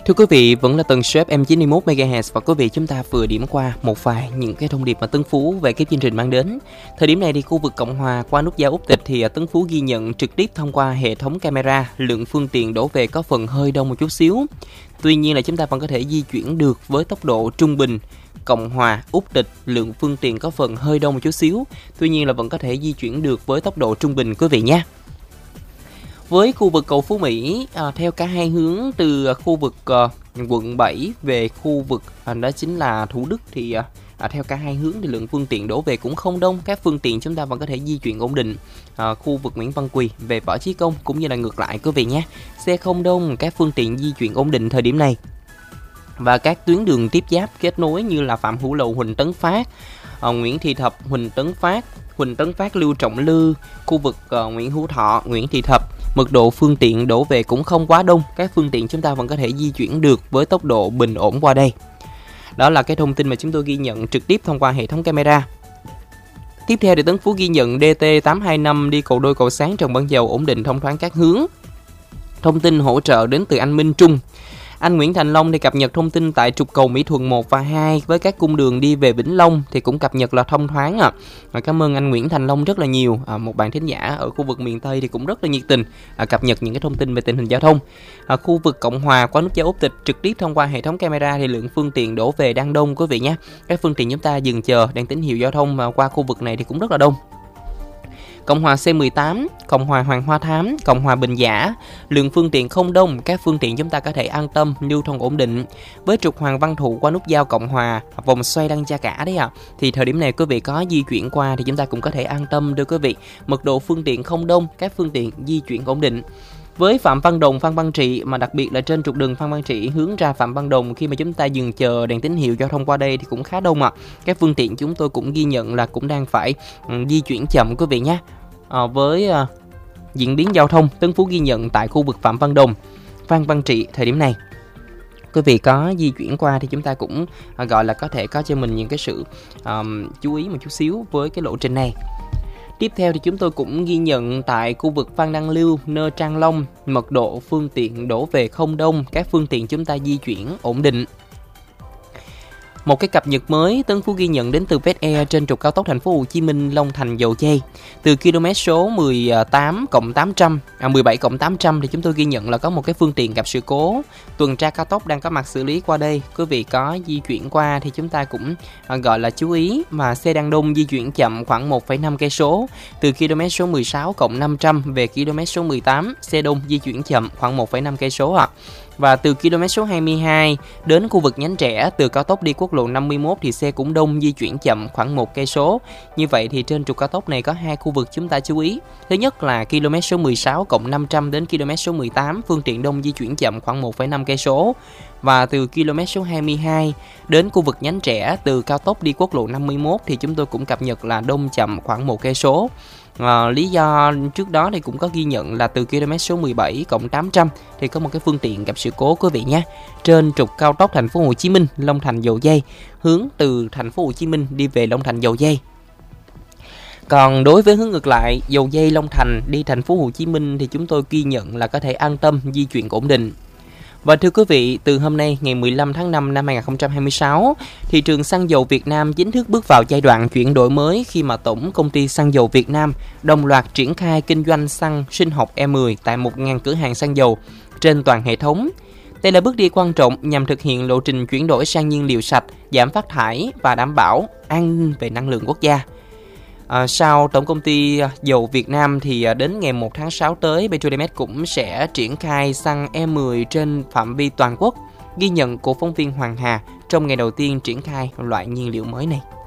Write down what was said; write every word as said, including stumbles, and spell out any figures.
Thưa quý vị, vẫn là tần số ép em chín mươi mốt mê ga héc và quý vị chúng ta vừa điểm qua một vài những cái thông điệp mà Tấn Phú về cái chương trình mang đến. Thời điểm này thì khu vực Cộng Hòa qua nút giao Úc Tịch thì Tấn Phú ghi nhận trực tiếp thông qua hệ thống camera lượng phương tiện đổ về có phần hơi đông một chút xíu. Tuy nhiên là chúng ta vẫn có thể di chuyển được với tốc độ trung bình. Cộng Hòa, Úc Tịch lượng phương tiện có phần hơi đông một chút xíu. Tuy nhiên là vẫn có thể di chuyển được với tốc độ trung bình quý vị nhé. Với khu vực cầu Phú Mỹ, à, theo cả hai hướng từ khu vực à, quận bảy về khu vực à, đó chính là Thủ Đức thì à, theo cả hai hướng thì lượng phương tiện đổ về cũng không đông. Các phương tiện chúng ta vẫn có thể di chuyển ổn định. À, khu vực Nguyễn Văn Quỳ về Võ Chí Công cũng như là ngược lại quý vị nhé. Xe không đông, các phương tiện di chuyển ổn định thời điểm này. Và các tuyến đường tiếp giáp kết nối như là Phạm Hữu Lầu, Huỳnh Tấn Phát, à, Nguyễn Thị Thập, Huỳnh Tấn Phát, Huỳnh Tấn Phát, Lưu Trọng Lư, khu vực à, Nguyễn Hữu Thọ, Nguyễn Thị Thập. Mật độ phương tiện đổ về cũng không quá đông, các phương tiện chúng ta vẫn có thể di chuyển được với tốc độ bình ổn qua đây. Đó là cái thông tin mà chúng tôi ghi nhận trực tiếp thông qua hệ thống camera. Tiếp theo thì Tấn Phú ghi nhận đê tê tám hai năm đi cầu Đôi Cầu Sáng Trần Văn Dầu ổn định thông thoáng các hướng. Thông tin hỗ trợ đến từ anh Minh Trung. Anh Nguyễn Thành Long thì cập nhật thông tin tại trục cầu Mỹ Thuận một và hai với các cung đường đi về Vĩnh Long thì cũng cập nhật là thông thoáng ạ. À. Cảm ơn anh Nguyễn Thành Long rất là nhiều. À, một bạn thính giả ở khu vực miền Tây thì cũng rất là nhiệt tình à, cập nhật những cái thông tin về tình hình giao thông. À, khu vực Cộng Hòa qua nút giao Úc Tịch trực tiếp thông qua hệ thống camera thì lượng phương tiện đổ về đang đông quý vị nhé. Các phương tiện chúng ta dừng chờ đang tín hiệu giao thông mà qua khu vực này thì cũng rất là đông. Cộng Hòa C mười tám, Cộng Hòa Hoàng Hoa Thám, Cộng Hòa Bình Giả, lượng phương tiện không đông, các phương tiện chúng ta có thể an tâm lưu thông ổn định. Với trục Hoàng Văn Thụ qua nút giao Cộng Hòa, vòng xoay Đăng Cha Cả đấy ạ. À. Thì thời điểm này quý vị có di chuyển qua thì chúng ta cũng có thể an tâm đưa quý vị. Mật độ phương tiện không đông, các phương tiện di chuyển ổn định. Với Phạm Văn Đồng, Phan Văn Trị mà đặc biệt là trên trục đường Phan Văn Trị hướng ra Phạm Văn Đồng khi mà chúng ta dừng chờ đèn tín hiệu giao thông qua đây thì cũng khá đông ạ. À. Các phương tiện chúng tôi cũng ghi nhận là cũng đang phải um, di chuyển chậm quý vị nhé. À, với uh, diễn biến giao thông Tấn Phú ghi nhận tại khu vực Phạm Văn Đồng, Phan Văn Trị thời điểm này. Quý vị có di chuyển qua thì chúng ta cũng uh, gọi là có thể có cho mình những cái sự um, chú ý một chút xíu với cái lộ trình này. Tiếp theo thì chúng tôi cũng ghi nhận tại khu vực Phan Đăng Lưu, Nơ Trang Long, mật độ phương tiện đổ về không đông, các phương tiện chúng ta di chuyển ổn định. Một cái cập nhật mới Tấn Phú ghi nhận đến từ Vetair trên trục cao tốc Thành phố Hồ Chí Minh Long Thành Dầu Giây. Từ km số mười tám cộng tám trăm, à mười bảy cộng tám trăm thì chúng tôi ghi nhận là có một cái phương tiện gặp sự cố. Tuần tra cao tốc đang có mặt xử lý qua đây. Quý vị có di chuyển qua thì chúng ta cũng à, gọi là chú ý mà xe đang đông di chuyển chậm khoảng một phẩy năm cây số. Từ km số mười sáu cộng năm trăm về km số mười tám, xe đông di chuyển chậm khoảng một phẩy năm cây số ạ. À. Và từ km số hai mươi hai đến khu vực Nhánh Trẻ từ cao tốc đi quốc lộ năm mươi mốt thì xe cũng đông di chuyển chậm khoảng một cây số. Như vậy thì trên trục cao tốc này có hai khu vực chúng ta chú ý. Thứ nhất là km số mười sáu cộng năm trăm đến km số mười tám, phương tiện đông di chuyển chậm khoảng một phẩy năm cây số. Và từ km số hai mươi hai đến khu vực Nhánh Trẻ từ cao tốc đi quốc lộ năm mươi mốt thì chúng tôi cũng cập nhật là đông chậm khoảng một cây số. À, lý do trước đó thì cũng có ghi nhận là từ km số mười bảy cộng tám trăm thì có một cái phương tiện gặp sự cố quý vị nhé. Trên trục cao tốc Thành phố Hồ Chí Minh Long Thành Dầu Giây, hướng từ Thành phố Hồ Chí Minh đi về Long Thành Dầu Giây. Còn đối với hướng ngược lại, Dầu Giây Long Thành đi Thành phố Hồ Chí Minh thì chúng tôi ghi nhận là có thể an tâm di chuyển ổn định. Và thưa quý vị, từ hôm nay ngày mười lăm tháng năm năm hai nghìn không trăm hai mươi sáu, thị trường xăng dầu Việt Nam chính thức bước vào giai đoạn chuyển đổi mới khi mà Tổng Công ty Xăng dầu Việt Nam đồng loạt triển khai kinh doanh xăng sinh học E mười tại một nghìn cửa hàng xăng dầu trên toàn hệ thống. Đây là bước đi quan trọng nhằm thực hiện lộ trình chuyển đổi sang nhiên liệu sạch, giảm phát thải và đảm bảo an ninh về năng lượng quốc gia. À, sau Tổng Công ty Dầu Việt Nam thì đến ngày một tháng sáu tới, Petrolimex cũng sẽ triển khai xăng E mười trên phạm vi toàn quốc, ghi nhận của phóng viên Hoàng Hà trong ngày đầu tiên triển khai loại nhiên liệu mới này.